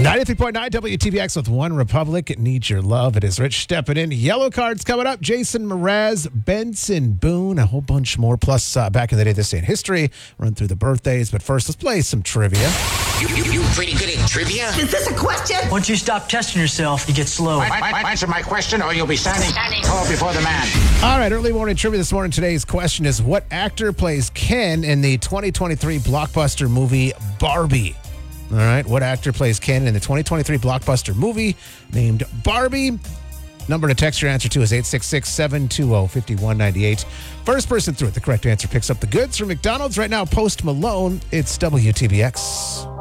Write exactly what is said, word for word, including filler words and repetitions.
ninety-three point nine W T B X with One Republic. It needs your love. It is Rich stepping in. Yellow cards coming up. Jason Mraz, Benson Boone, a whole bunch more. Plus, uh, back in the day, this day in history. Run through the birthdays. But first, let's play some trivia. You, you, you pretty good at trivia? Is this a question? Once you stop testing yourself, you get slow. I, I, I, answer my question or you'll be standing, standing tall before the man. All right, early morning trivia this morning. Today's question is, what actor plays Ken in the twenty twenty-three blockbuster movie Barbie? All right, what actor plays Ken in the twenty twenty-three blockbuster movie named Barbie? Number to text your answer to is eight six six, seven two zero, five one nine eight. First person through it, the correct answer picks up the goods from McDonald's. Right now, Post Malone. It's W T B X.